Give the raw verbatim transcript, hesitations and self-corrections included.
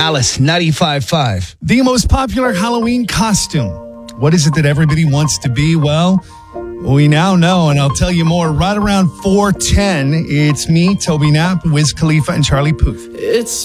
Alice, ninety-five point five. The most popular Halloween costume. What is it that everybody wants to be? Well, we now know, and I'll tell you more right around four ten. It's me, Toby Knapp, Wiz Khalifa, and Charlie Puth. It's